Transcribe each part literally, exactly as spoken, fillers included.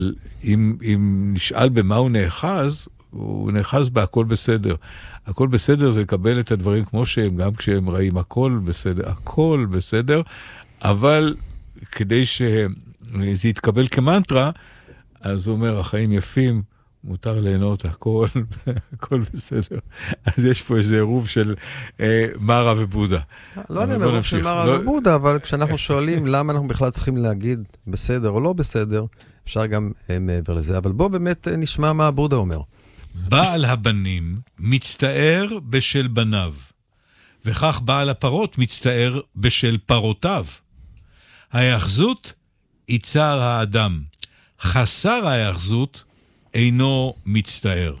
אם, אם נשאל במה הוא נאחז, הוא נאחז בהכל בסדר. הכל בסדר זה לקבל את הדברים כמו שהם, גם כשהם ראים הכל בסדר, הכל בסדר, אבל כדי שזה יתקבל כמנטרה, אז הוא אומר, החיים יפים, מותר ליהנות, הכל, הכל בסדר. אז יש פה איזה עירוב של אה, מרה ובודה. לא יודע, עירוב של מרה לא... ובודה, אבל כשאנחנו שואלים למה אנחנו בכלל צריכים להגיד בסדר או לא בסדר, אפשר גם אה, מעבר לזה. אבל בוא באמת אה, נשמע מה הבודה אומר. בעל הבנים מצטער בשל בניו, וכך בעל הפרות מצטער בשל פרותיו. ההאחזות היא צער האדם, חסר ההאחזות אינו מצטער.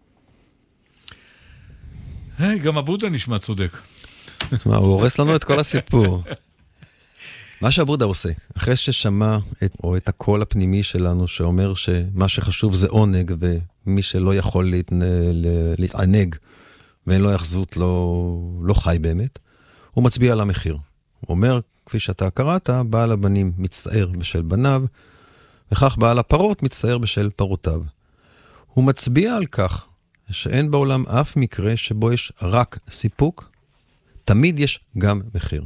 היי, גם הבודה נשמע צודק. הוא הורס לנו את כל הסיפור. מה שהבודה עושה, אחרי ששמע את, או את הקול הפנימי שלנו, שאומר שמה שחשוב זה עונג, ומי שלא יכול להתנה, להתענג, ואין לו האחזות, לא, לא חי באמת, הוא מצביע על המחיר. הוא אומר, כפי שאתה קראת, בעל הבנים מצטער בשל בניו, וכך בעל הפרות מצטער בשל פרותיו. הוא מצביע על כך שאין בעולם אף מקרה שבו יש רק סיפוק, תמיד יש גם מחיר.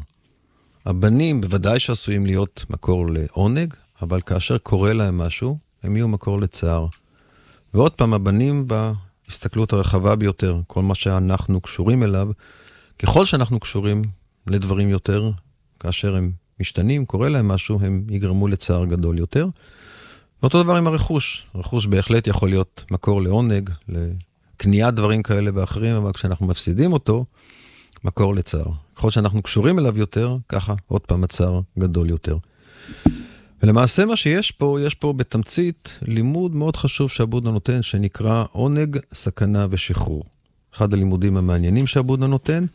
הבנים בוודאי שעשויים להיות מקור לעונג, אבל כאשר קורה להם משהו, הם יהיו מקור לצער. ועוד פעם, הבנים בהסתכלות הרחבה ביותר, כל מה שאנחנו קשורים אליו, ככל שאנחנו קשורים לדברים יותר, כאשר הם משתנים, קורה להם משהו, הם יגרמו לצער גדול יותר. ואותו דבר עם הרכוש. הרכוש בהחלט יכול להיות מקור לעונג, לקניית דברים כאלה ואחרים, אבל כשאנחנו מפסידים אותו, מקור לצער. ככל שאנחנו קשורים אליו יותר, ככה עוד פעם הצער גדול יותר. ולמעשה מה שיש פה, יש פה בתמצית לימוד מאוד חשוב שהבודה נותן, שנקרא עונג, סכנה ושחרור. אחד הלימודים המעניינים שהבודה נותן,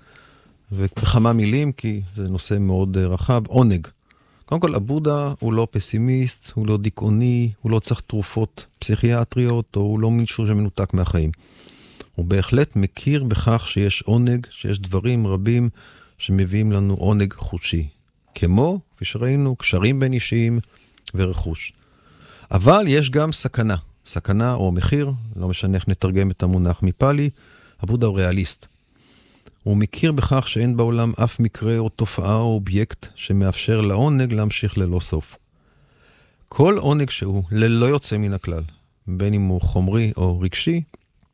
וכמה מילים, כי זה נושא מאוד רחב, עונג. קודם כל, הבודה הוא לא פסימיסט, הוא לא דיכאוני, הוא לא צריך תרופות פסיכיאטריות, או הוא לא מישהו שמנותק מהחיים. הוא בהחלט מכיר בכך שיש עונג, שיש דברים רבים שמביאים לנו עונג חושי. כמו, כפי שראינו, קשרים בין אישיים ורכוש. אבל יש גם סכנה. סכנה או מחיר, לא משנה איך נתרגם את המונח מפאלי, הבודה הוא ריאליסט. הוא מכיר בכך שאין בעולם אף מקרה או תופעה או אובייקט שמאפשר לעונג להמשיך ללא סוף. כל עונג שהוא ללא יוצא מן הכלל, בין אם הוא חומרי או רגשי,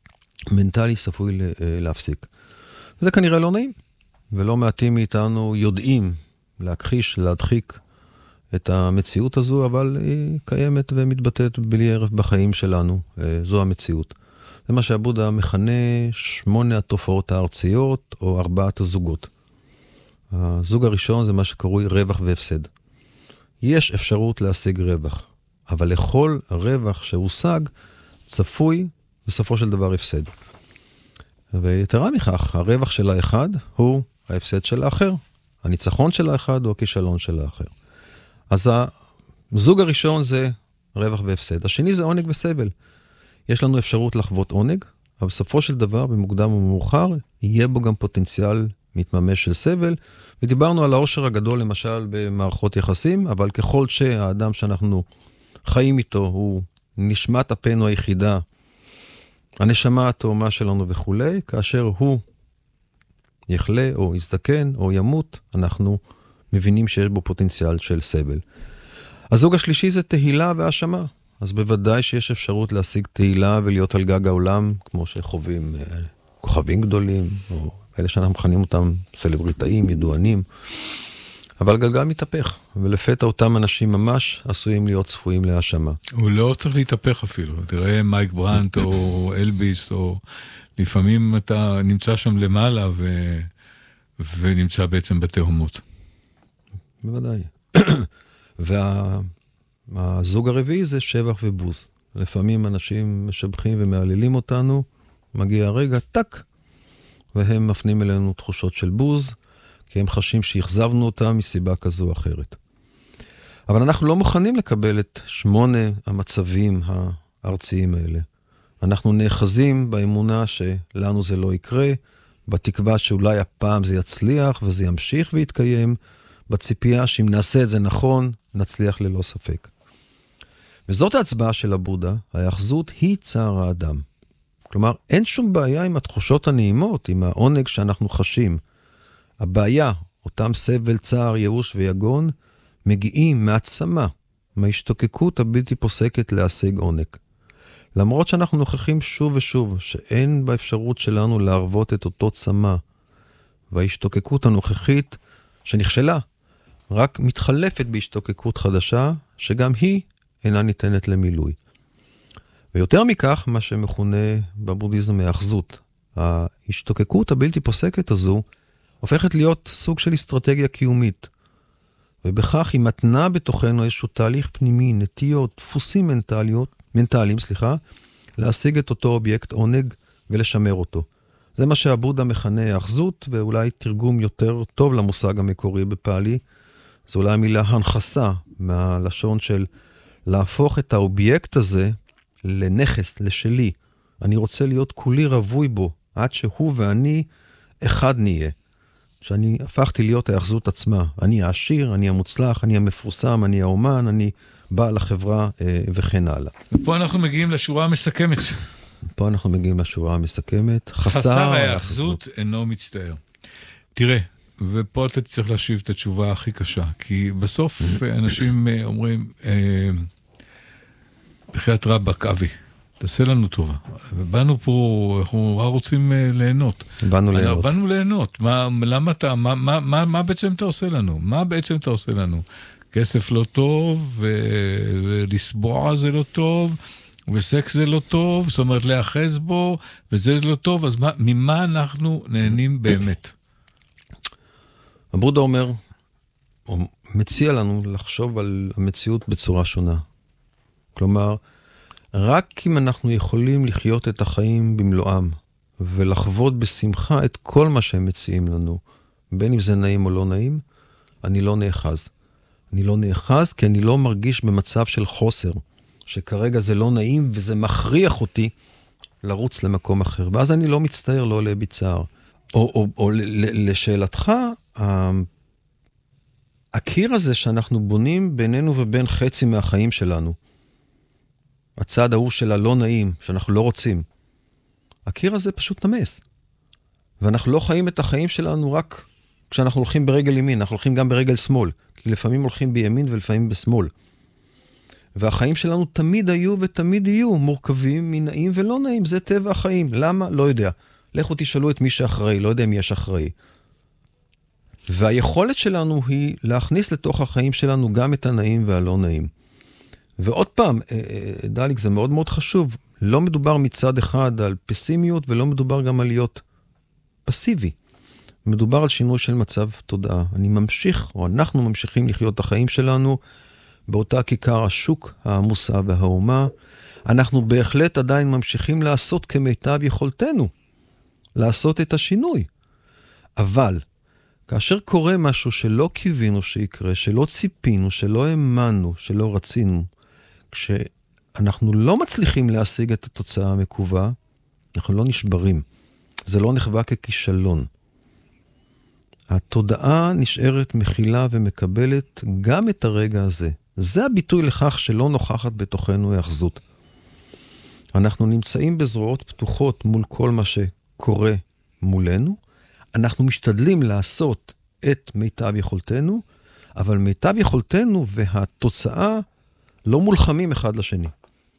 מנטלי ספוי להפסיק. וזה כנראה לא נעים, ולא מעטים מאיתנו יודעים להכחיש, להדחיק את המציאות הזו, אבל היא קיימת ומתבטאת בלי ערב בחיים שלנו. זו המציאות. זה מה שהבודה מכנה שמונה התופעות הארציות או ארבעת הזוגות. הזוג הראשון זה מה שקרוי רווח והפסד. יש אפשרות להשיג רווח, אבל לכל רווח שהושג צפוי בסופו של דבר הפסד. ויתרה מכך, הרווח של האחד הוא ההפסד של האחר. הניצחון של האחד הוא הכישלון של האחר. אז הזוג הראשון זה רווח והפסד. השני זה עונג וסבל. יש לנו אפשרות לחוות עונג, אבל בסופו של דבר, במוקדם ומאוחר, יהיה בו גם פוטנציאל מתממש של סבל, ודיברנו על העושר הגדול למשל במערכות יחסים, אבל ככל שהאדם שאנחנו חיים איתו הוא נשמת אפנו היחידה, הנשמה התאומה שלנו וכו', כאשר הוא יחלה או יזדקן או ימות, אנחנו מבינים שיש בו פוטנציאל של סבל. הזוג השלישי זה תהילה והאשמה. אז בוודאי שיש אפשרות להשיג תהילה ולהיות על גג העולם, כמו שחווים כוכבים גדולים, או אלה שאנחנו מכנים אותם סלבריטאים, ידוענים. אבל גלגל מתהפך, ולפתע אותם אנשים ממש עשויים להיות צפויים להאשמה. הוא לא צריך להתהפך אפילו. תראה מייק ברנט או אלביס, או לפעמים אתה נמצא שם למעלה ו... ונמצא בעצם בתהומות. בוודאי. וה... הזוג הרביעי זה שבח ובוז. לפעמים אנשים משבחים ומעלילים אותנו, מגיע הרגע, טק, והם מפנים אלינו תחושות של בוז, כי הם חשים שהחזבנו אותם מסיבה כזו או אחרת. אבל אנחנו לא מוכנים לקבל את שמונה המצבים הארציים האלה. אנחנו נאחזים באמונה שלנו זה לא יקרה, בתקווה שאולי הפעם זה יצליח וזה ימשיך ויתקיים, בציפייה שאם נעשה את זה נכון, נצליח ללא ספק. וזאת ההצבעה של הבודה, ההאחזות היא צער האדם. כלומר, אין שום בעיה עם התחושות הנעימות, עם העונג שאנחנו חשים. הבעיה, אותם סבל, צער, ייאוש ויגון, מגיעים מעצמה, מההשתוקקות הבלתי פוסקת להשיג עונג. למרות שאנחנו נוכחים שוב ושוב שאין באפשרות שלנו להרוות את אותו צמא, וההשתוקקות הנוכחית שנכשלה, רק מתחלפת בהשתוקקות חדשה, שגם היא אינה ניתנת למילוי. ויותר מכך, מה שמכונה בבודהיזם האחזות. ההשתוקקות הבלתי פוסקת הזו, הופכת להיות סוג של אסטרטגיה קיומית. ובכך היא מתנה בתוכנו איזשהו תהליך פנימי, נטיות, דפוסים מנטליות, מנטליים, סליחה, להשיג את אותו אובייקט עונג ולשמר אותו. זה מה שהבודה מכנה האחזות, ואולי תרגום יותר טוב למושג המקורי בפאלי, זו אולי המילה הנחסה, מהלשון של להפוך את האובייקט הזה לנכס, לשלי. אני רוצה להיות כולי רבוי בו, עד שהוא ואני אחד נהיה. שאני הפכתי להיות האחזות עצמה. אני העשיר, אני המוצלח, אני המפורסם, אני האומן, אני בעל החברה אה, וכן הלאה. ופה אנחנו מגיעים לשורה המסכמת. פה אנחנו מגיעים לשורה המסכמת. חסר, חסר האחזות אינו מצטער. תראה, ופה אתה צריך להשיב את התשובה הכי קשה, כי בסוף אנשים אומרים, בחיית רבק, אבי, תעשה לנו טובה. ובאנו פה, אנחנו רוצים ליהנות. באנו ליהנות. באנו ליהנות. מה, למה אתה, מה, מה, מה, מה בעצם אתה עושה לנו? מה בעצם אתה עושה לנו? כסף לא טוב, ולסבוע זה לא טוב, וסקס זה לא טוב, זאת אומרת להאחז בו, וזה לא טוב, אז מה, ממה אנחנו נהנים באמת? הבודה אומר, הוא מציע לנו לחשוב על המציאות בצורה שונה. כלומר, רק אם אנחנו יכולים לחיות את החיים במלואם, ולחוות בשמחה את כל מה שהם מציעים לנו, בין אם זה נעים או לא נעים, אני לא נאחז. אני לא נאחז כי אני לא מרגיש במצב של חוסר, שכרגע זה לא נעים וזה מכריח אותי לרוץ למקום אחר. ואז אני לא מצטער, לא עולה בצער. או, או, או לשאלתך, הקיר הזה שאנחנו בונים בינינו ובין חצי מהחיים שלנו, הצד ההוא של הלא נעים, שאנחנו לא רוצים, הקיר הזה פשוט נמס. ואנחנו לא חיים את החיים שלנו רק כשאנחנו הולכים ברגל ימין, אנחנו הולכים גם ברגל שמאל, כי לפעמים הולכים בימין ולפעמים בשמאל. והחיים שלנו תמיד היו ותמיד יהיו מורכבים מנעים ולא נעים, זה טבע החיים. למה? לא יודע. לכו תשאלו את מי שאחראי, לא יודע מי יש אחראי. והיכולת שלנו היא להכניס לתוך החיים שלנו גם את הנעים והלא נעים. ועוד פעם, דליק, זה מאוד מאוד חשוב, לא מדובר מצד אחד על פסימיות ולא מדובר גם על להיות פסיבי. מדובר על שינוי של מצב תודעה. אני ממשיך, או אנחנו ממשיכים לחיות את החיים שלנו באותה כיכר השוק, העמוסה והאומה. אנחנו בהחלט עדיין ממשיכים לעשות כמיטב יכולתנו, לעשות את השינוי. אבל, כאשר קורה משהו שלא קיווינו שיקרה, שלא ציפינו, שלא האמנו, שלא רצינו, כשאנחנו לא מצליחים להשיג את התוצאה המקווה, אנחנו לא נשברים. זה לא נחווה ככישלון. התודעה נשארת מכילה ומקבלת גם את הרגע הזה. זה הביטוי לכך שלא נוכחת בתוכנו האחזות. אנחנו נמצאים בזרועות פתוחות מול כל מה שקורה מולנו. אנחנו משתדלים לעשות את מיטב יכולתנו, אבל מיטב יכולתנו והתוצאה לא מולחמים אחד לשני.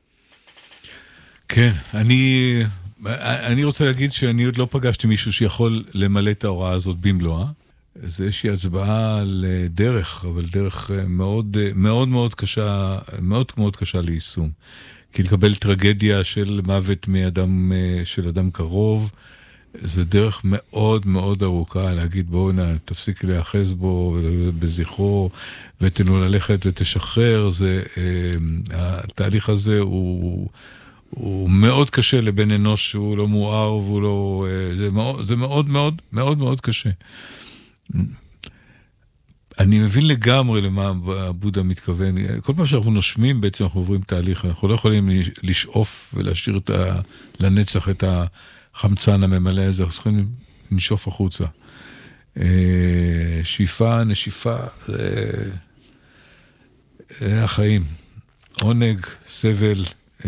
כן, אני, אני רוצה להגיד שאני עוד לא פגשתי מישהו שיכול למלא את ההוראה הזאת במלואה. זה איזושהי הצבעה על דרך, אבל דרך מאוד מאוד מאוד קשה, מאוד מאוד קשה ליישום. כי לקבל טרגדיה של מוות מאדם, של אדם קרוב, זה דרך מאוד מאוד ארוכה, להגיד בואו נא, תפסיק להיאחז בו בזכרו, ותנו ללכת ותשחרר, זה, התהליך הזה הוא, הוא מאוד קשה לבן אנוש, שהוא לא מואר, והוא לא, זה מאוד, זה מאוד מאוד מאוד מאוד קשה. אני מבין לגמרי למה הבודה מתכוון. כל פעם שאנחנו נושמים, בעצם אנחנו עוברים תהליך, אנחנו לא יכולים לשאוף ולהשאיר את ה, לנצח את החמצן הממלא הזה, אנחנו צריכים לנשוף החוצה. שאיפה, נשיפה, זה, זה החיים. עונג, סבל,